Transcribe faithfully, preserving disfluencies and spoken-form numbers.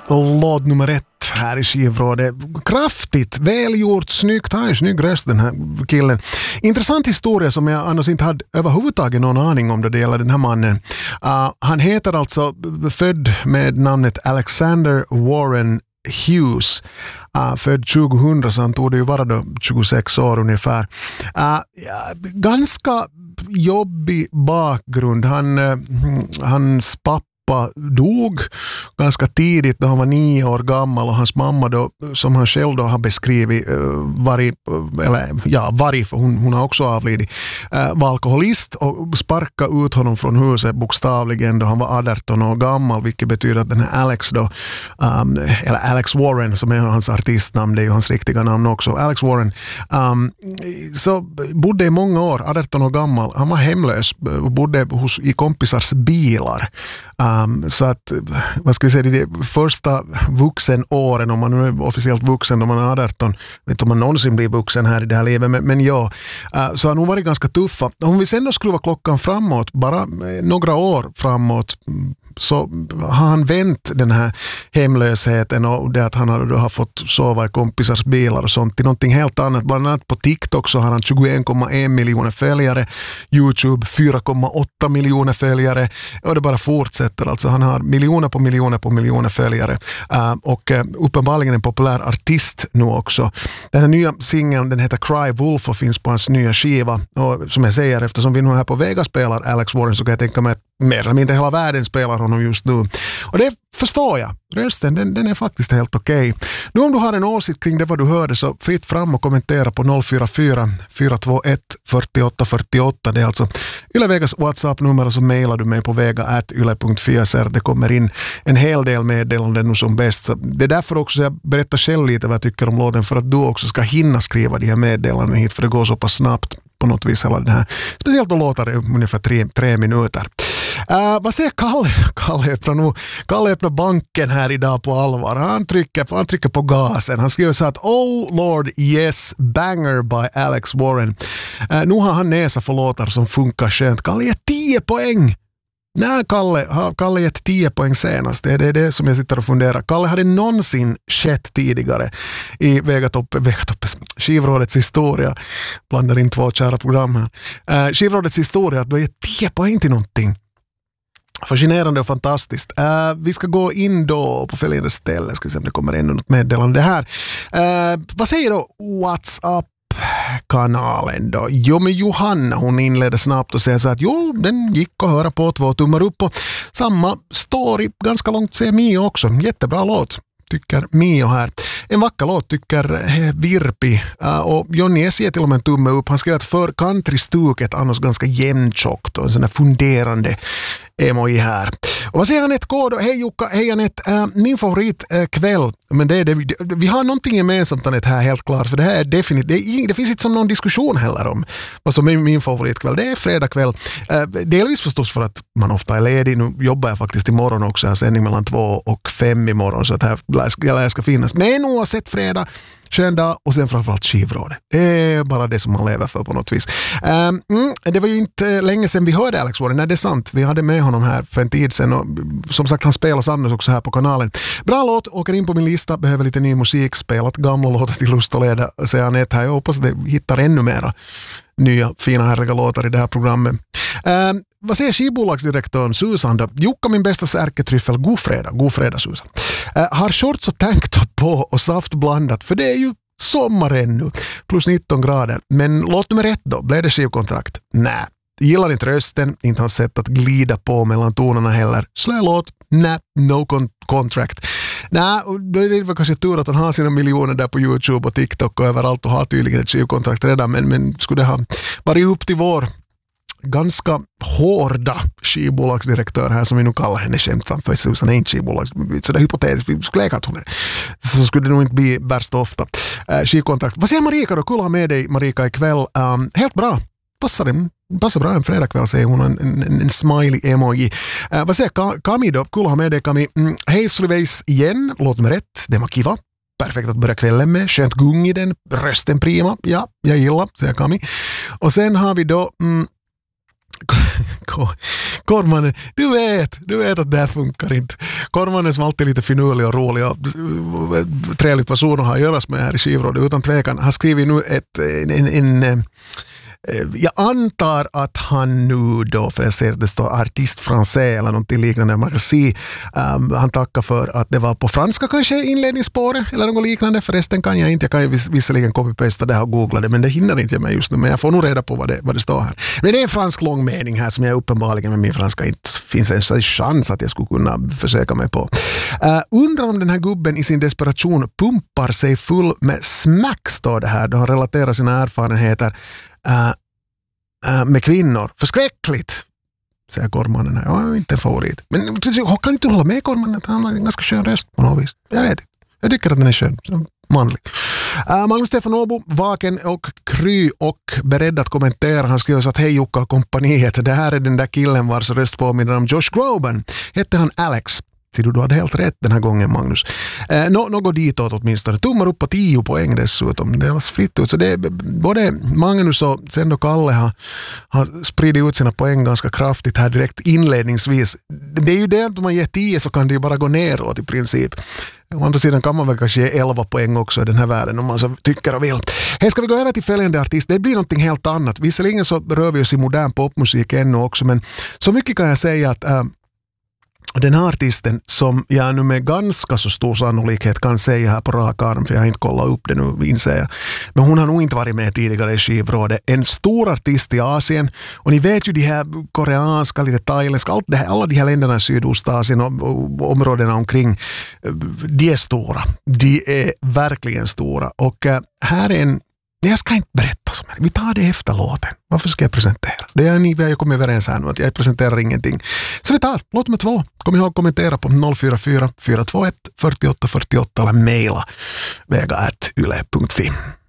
låt nummer ett här i skivrådet. Kraftigt, välgjort, snyggt. Han är en snygg röst, den här killen. Intressant historia som jag annars inte hade överhuvudtaget någon aning om då det gäller den här mannen. Uh, han heter alltså, född med namnet Alexander Warren Hughes. Uh, född tjugohundra, så han tog det ju vara då tjugosex år ungefär. Uh, ja, ganska jobbig bakgrund. Han, uh, hans pappa dog ganska tidigt då han var nio år gammal, och hans mamma då, som han själv då har beskrivit, varit, eller ja, varit, för hon, hon har också avlidit, var alkoholist och sparkade ut honom från huset bokstavligen då han var arton år gammal, vilket betyder att den här Alex då, um, eller Alex Warren som är hans artistnamn, det är ju hans riktiga namn också, Alex Warren, um, så bodde i många år, arton år gammal, han var hemlös och bodde hos, i kompisars bilar. Um, så att, vad ska vi säga, det är de första vuxenåren, om man nu är officiellt vuxen, om man är arton, vet inte om man någonsin blir vuxen här i det här livet, men, men ja, uh, så har nog varit ganska tuffa. Om vi sen då skruvar klockan framåt, bara några år framåt, så har han vänt den här hemlösheten och det att han har, har fått sova i kompisars bilar och sånt till någonting helt annat. Bland annat på TikTok så har han tjugoen komma en miljoner följare, YouTube fyra komma åtta miljoner följare, och det bara fortsätter. Alltså han har miljoner på miljoner på miljoner följare, uh, och uh, uppenbarligen en populär artist nu också. Den här nya singeln, den heter Cry Wolf och finns på hans nya skiva, och som jag säger, eftersom vi nu här på Vega spelar Alex Warren, så kan jag tänka mig att mer eller mindre hela världen spelar honom just nu. Och det förstår jag. Rösten, den, den är faktiskt helt okej. Okay. Nu om du har en åsikt kring det vad du hörde, så fritt fram och kommentera på noll fyra fyra fyra två ett fyra åtta fyra åtta. Det är alltså Yle Vegas WhatsApp-nummer, och så mejlar du mig på vega at yle punkt f r. Det kommer in en hel del meddelanden nu som bäst. Så det är därför också jag berättar själv lite vad jag tycker om låten, för att du också ska hinna skriva de här meddelanden hit, för det går så pass snabbt på något vis hela den här. Speciellt då låtar det ungefär tre, tre minuter. Uh, vad säger Kalle? Kalle öppnar, nu, Kalle öppnar banken här idag på allvar. Han trycker, han trycker på gasen. Han skriver så att Oh Lord Yes, Banger by Alex Warren. Uh, nu har han näsa för låtar som funkar skönt. Kalle ger tio poäng. Nej, Kalle har Kalle gett tio poäng senast. Det är det, det som jag sitter och funderar. Kalle hade någonsin skett tidigare i Vegatoppe, Vegatoppes, Skivrådets historia. Blandar in två kära program här. Uh, Skivrådets historia, att du har gett tio poäng till någonting. Fascinerande och fantastiskt. Uh, vi ska gå in då på följande ställe. Ska vi se om det kommer in något meddelande här. Uh, vad säger då WhatsApp-kanalen då? Jo, men Johanna, hon inledde snabbt och säger så att jo, den gick att höra på två tummar upp, och samma story ganska långt säger Mio också. Jättebra låt, tycker Mio här. En vacker låt tycker Virpi, uh, och Johnny S. ger till och med en tumme upp. Han skriver att för countrystuket annars ganska jämntjockt och en sån där funderande emoji här. Och vad säger Anette K då? Hej Jukka, hej Anette. Uh, min favorit uh, kväll, men det är det, det, vi har någonting gemensamt Anette här helt klart, för det här är definitivt, det, är, det finns inte som någon diskussion heller om vad som är min favoritkväll. Det är fredag kväll. Uh, delvis förstås för att man ofta är ledig. Nu jobbar jag faktiskt imorgon också. Jag har sändning mellan två och fem imorgon, så att här jag ska finnas. Men oavsett fredag, skön dag, och sen framförallt skivrådet. Det är bara det som man lever för på något vis. Um, mm, det var ju inte länge sedan vi hörde Alex Warren. Nej, det är sant. Vi hade med honom här för en tid sedan, och som sagt, han spelas annars också här på kanalen. Bra låt, åker in på min lista, behöver lite ny musik, spelat gamla låtar till lust och leda, säger Anette här. Jag hoppas att det hittar ännu mera nya, fina, härliga låtar i det här programmet. Um, vad säger skivbolagsdirektören Susan då? Jukka, min bästa särketryffel, god fredag, god fredag Susan. Uh, har shorts och tanktop på och saft blandat, för det är ju sommar ännu, plus nitton grader. Men låt nummer ett då, blev det skivkontrakt? Nej. Gillar inte rösten, inte hans sätt att glida på mellan tonerna heller. Slö låt? Nej, no con- contract. Nej, då är det kanske tur att han har sina miljoner där på YouTube och TikTok och överallt och har tydligen ett skivkontrakt redan, men, men skulle det ha varit upp till vår ganska hårda skivbolagsdirektör här, som vi nu kallar henne skämtsamt, för Susan är inte skivbolags, så det är hypotetiskt, vi skulle lägga att hon är, så skulle det nog inte bli värst ofta. Uh, skivkontrakt. Vad säger Marika då? Kul att ha med dig Marika ikväll. Um, helt bra. Passar det? Passar bra en fredagkväll, säger hon, en, en, en smiley emoji. Uh, vad säger Ka- Kami då? Kul att ha med dig Kami. Mm, hej Sulliveis igen, låt nummer ett, det var kiva. Perfekt att börja kvällen med, skönt gung i den, rösten prima, ja, jag gillar, säger Kami. Och sen har vi då mm, Kormanen, du vet, du vet att det här funkar inte. Kormanen som alltid är lite finurlig och rolig och trevlig person att ha att göra med här i Skivrådet utan tvekan har skrivit nu ett, en, en, en jag antar att han nu då, för jag ser att det står artist français eller något liknande, man kan se, um, han tackar för att det var på franska kanske inledningsspåret eller något liknande, förresten kan jag inte, jag kan ju viss, visserligen copy-pasta det här och googla det, men det hinner inte jag med just nu, men jag får nog reda på vad det, vad det står här. Men det är en fransk långmening här som jag uppenbarligen med min franska inte finns en chans att jag skulle kunna försöka mig på. Uh, undrar om den här gubben i sin desperation pumpar sig full med smack, står det här, då han relaterar sina erfarenheter Uh, uh, med kvinnor. Förskräckligt, säger Kormanen här. Ja, inte en favorit. Men kan inte hålla med Kormanen att han har en ganska skön röst på något vis? Jag vet inte. Jag tycker att den är skön. Manlig. Uh, Magnus Stefan Åbo, vaken och kry och beredd att kommentera. Han skriver så att hej Jukka och kompaniet. Det här är den där killen vars röst påminner om Josh Groban. Hette han Alex? Så du hade helt rätt den här gången, Magnus. Eh, nå, något ditåt åtminstone. Tummar upp på tio poäng dessutom. Det är alltså fritt ut. Så det är, både Magnus och sen då Kalle har, har spridit ut sina poäng ganska kraftigt här direkt inledningsvis. Det är ju det att om man ger tio så kan det ju bara gå neråt i princip. Å andra sidan kan man väl kanske ge elva poäng också i den här världen om man så tycker och vill. Här ska vi gå över till följande artist. Det blir någonting helt annat. Visserligen så rör vi oss i modern popmusik ännu också, men så mycket kan jag säga att äh, den här artisten som jag nu med ganska så stor sannolikhet kan säga här på rak arm, för jag har inte kollat upp det nu, inser jag. Men hon har nog inte varit med tidigare i Skivrådet. En stor artist i Asien. Och ni vet ju de här koreanska, lite thailändska, allt det här, alla de här länderna i Sydostasien och, och områdena omkring, de är stora. De är verkligen stora. Och äh, här är en jag ska inte berätta som här. Vi tar det efter låten. Varför ska jag presentera? Det är ni vi har kommit överens här nu att jag presenterar ingenting. Så vi tar låt nummer två. Kom ihåg att kommentera på noll fyra fyra fyra två ett fyra åtta fyra åtta eller mejla vega at yle punkt fi.